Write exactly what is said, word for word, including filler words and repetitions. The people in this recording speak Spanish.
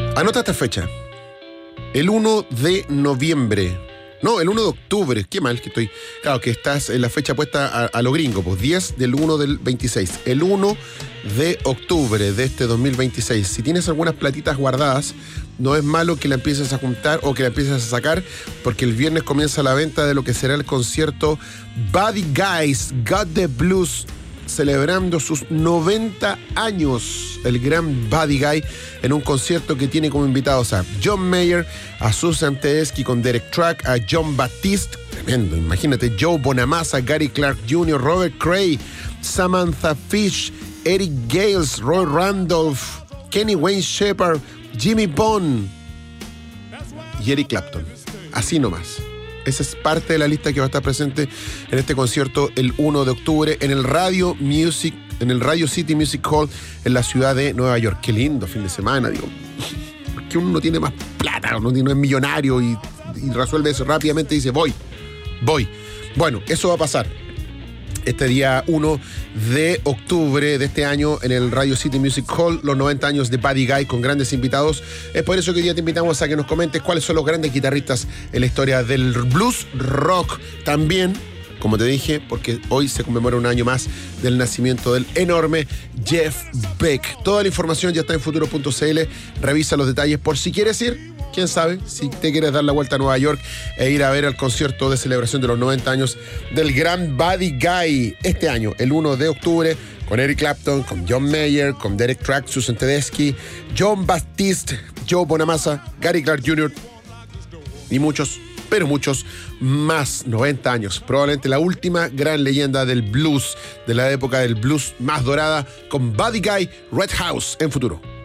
Anota esta fecha. El uno de noviembre. No, el uno de octubre. Qué mal que estoy. Claro, que estás en la fecha puesta a, a lo gringo. Pues diez del uno del veintiséis. El uno de octubre de este dos mil veintiséis. Si tienes algunas platitas guardadas, no es malo que la empieces a juntar o que la empieces a sacar, porque el viernes comienza la venta de lo que será el concierto Buddy Guy's Got the Blues, celebrando sus noventa años, el gran Buddy Guy, en un concierto que tiene como invitados a John Mayer, a Susan Tedeschi con Derek Track, a John Baptiste, tremendo, imagínate, Joe Bonamassa, Gary Clark junior, Robert Cray, Samantha Fish, Eric Gales, Roy Randolph, Kenny Wayne Shepherd, Jimmy Bond y Eric Clapton. Así nomás. Esa es parte de la lista que va a estar presente en este concierto el uno de octubre en el Radio Music, en el Radio City Music Hall en la ciudad de Nueva York. Qué lindo fin de semana, digo. Porque uno no tiene más plata, uno no es millonario y, y resuelve eso rápidamente y dice, voy, voy. Bueno, eso va a pasar este día uno de octubre de este año en el Radio City Music Hall, los noventa años de Buddy Guy con grandes invitados. Es por eso que hoy día te invitamos a que nos comentes cuáles son los grandes guitarristas en la historia del blues rock. También, como te dije, porque hoy se conmemora un año más del nacimiento del enorme Jeff Beck. Toda la información ya está en futuro punto c l. Revisa los detalles por si quieres ir. Quién sabe, si te quieres dar la vuelta a Nueva York e ir a ver el concierto de celebración de los noventa años del gran Buddy Guy este año, el uno de octubre, con Eric Clapton, con John Mayer, con Derek Track, Susan Tedeschi, John Baptiste, Joe Bonamassa, Gary Clark junior y muchos, pero muchos más. noventa años, probablemente la última gran leyenda del blues, de la época del blues más dorada, con Buddy Guy, Red House en futuro.